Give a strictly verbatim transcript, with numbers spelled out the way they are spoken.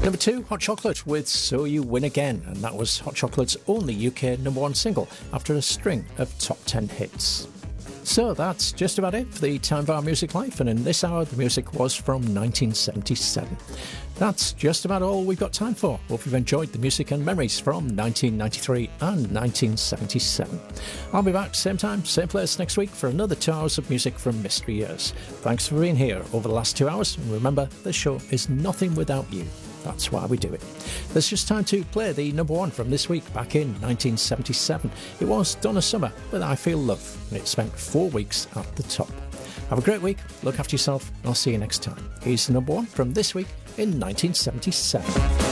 Number two, Hot Chocolate with So You Win Again, and that was Hot Chocolate's only U K number one single after a string of top ten hits. So that's just about it for the Time of Our Music Life, and in this hour the music was from nineteen seventy-seven. That's just about all we've got time for. Hope you've enjoyed the music and memories from nineteen ninety-three and nineteen seventy-seven. I'll be back same time, same place next week for another two hours of music from Mystery Years. Thanks for being here over the last two hours, and remember, the show is nothing without you. That's why we do it. There's just time to play the number one from this week back in nineteen seventy-seven. It was Donna Summer with I Feel Love, and it spent four weeks at the top. Have a great week, look after yourself, and I'll see you next time. Here's the number one from this week in nineteen seventy-seven.